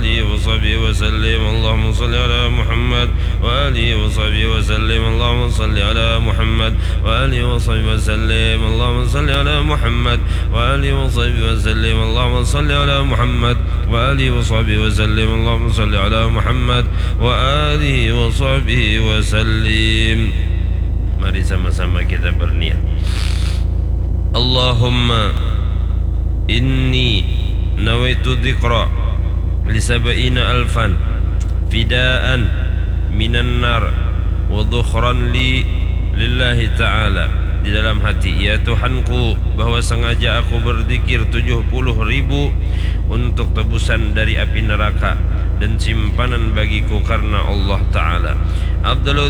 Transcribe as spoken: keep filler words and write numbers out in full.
وآله وصحبه وسلم اللهم صل على محمد وآله وصحبه وسلم اللهم صل على محمد وآله وصحبه وسلم اللهم صل على محمد وآله وصحبه وسلم اللهم صل على محمد وآله وصحبه وسلم اللهم صل على محمد وآله وصحبه وسلم. Mari sama-sama kita berniat. Allahumma inni nawaitu dzikra li sab'ina alfan fidaan minan nar wa dhukhran li lillahi ta'ala. Di dalam hati, ya Tuhanku, bahwa sengaja aku berzikir tujuh puluh ribu untuk tebusan dari api neraka dan simpanan bagiku karena Allah Ta'ala. Afdalu